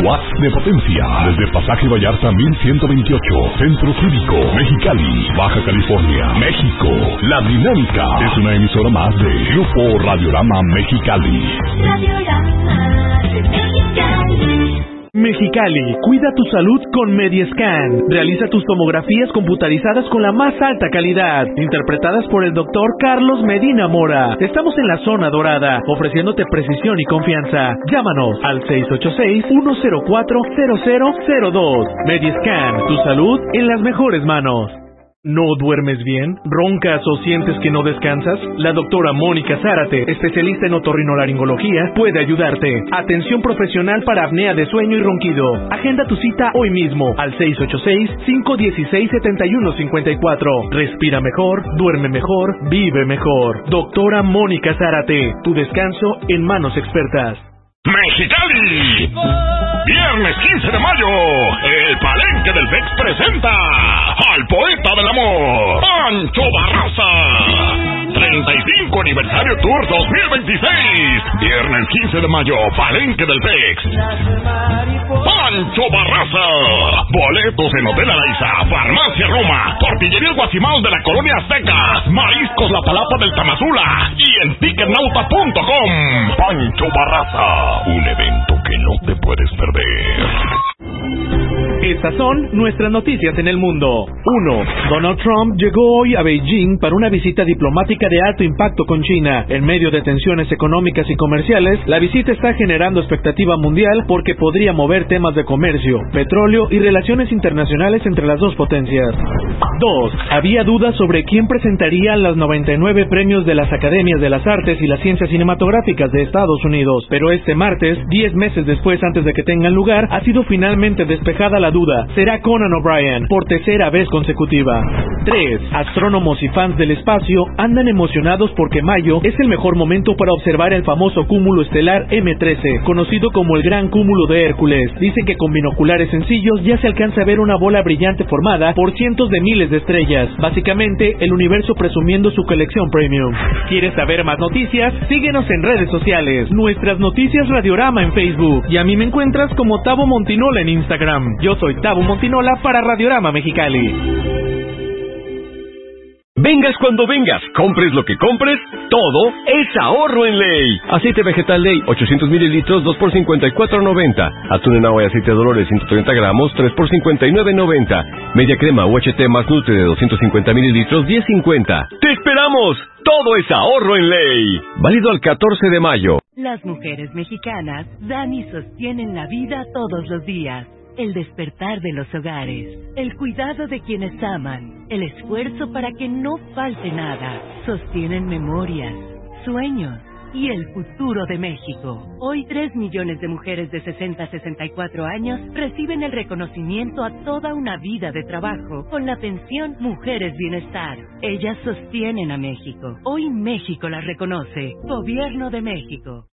watts de potencia. Desde Pasaje Vallarta 1128, Centro Cívico, Mexicali, Baja California, México. La Dinámica es una emisora más de Grupo Radiorama Mexicali. Radiorama de Mexicali. Mexicali, cuida tu salud con Mediescan. Realiza tus tomografías computarizadas con la más alta calidad, interpretadas por el doctor Carlos Medina Mora. Estamos en la zona dorada, ofreciéndote precisión y confianza. Llámanos al 686-104-0002. Mediescan, tu salud en las mejores manos. ¿No duermes bien? ¿Roncas o sientes que no descansas? La doctora Mónica Zárate, especialista en otorrinolaringología, puede ayudarte. Atención profesional para apnea de sueño y ronquido. Agenda tu cita hoy mismo al 686-516-7154. Respira mejor, duerme mejor, vive mejor. Doctora Mónica Zárate, tu descanso en manos expertas. ¡Mexicali! Viernes 15 de mayo, el Palenque del VEX presenta al poeta del amor, Pancho Barraza. 35 aniversario Tour 2026. Viernes 15 de mayo, Palenque del VEX. Pancho Barraza. Boletos en Hotel Araiza, Farmacia Roma, Tortillería El Guasimal de la Colonia Azteca, Mariscos La Palapa del Tamazula y en Ticketnauta.com. Pancho Barraza, un evento que no te puedes perder. Estas son nuestras noticias en el mundo. 1. Donald Trump llegó hoy a Beijing para una visita diplomática de alto impacto con China. En medio de tensiones económicas y comerciales, la visita está generando expectativa mundial porque podría mover temas de comercio, petróleo y relaciones internacionales entre las dos potencias. 2. Había dudas sobre quién presentaría los 99 premios de las Academias de las Artes y las Ciencias Cinematográficas de Estados Unidos, pero este martes, 10 meses después antes de que tengan lugar, ha sido finalmente despejada la duda. Será Conan O'Brien, por tercera vez consecutiva. 3. Astrónomos y fans del espacio andan emocionados porque mayo es el mejor momento para observar el famoso cúmulo estelar M13, conocido como el Gran Cúmulo de Hércules. Dicen que con binoculares sencillos ya se alcanza a ver una bola brillante formada por cientos de miles de estrellas. Básicamente, el universo presumiendo su colección premium. ¿Quieres saber más noticias? Síguenos en redes sociales. Nuestras noticias Radiorama en Facebook. Y a mí me encuentras como Tavo Montinola en Instagram. Yo soy Tavo Montinola para Radiorama Mexicali. Vengas cuando vengas, compres lo que compres, todo es ahorro en Ley. Aceite vegetal Ley, 800 mililitros, 2 por $54.90. Atún en agua y aceite de Dolores, 130 gramos, 3 por $59.90. Media crema UHT más Nutri de 250 mililitros, $10.50. ¡Te esperamos! Todo es ahorro en Ley. Válido al 14 de mayo. Las mujeres mexicanas dan y sostienen la vida todos los días. El despertar de los hogares, el cuidado de quienes aman, el esfuerzo para que no falte nada, sostienen memorias, sueños y el futuro de México. Hoy 3 millones de mujeres de 60 a 64 años reciben el reconocimiento a toda una vida de trabajo con la pensión Mujeres Bienestar. Ellas sostienen a México. Hoy México las reconoce. Gobierno de México.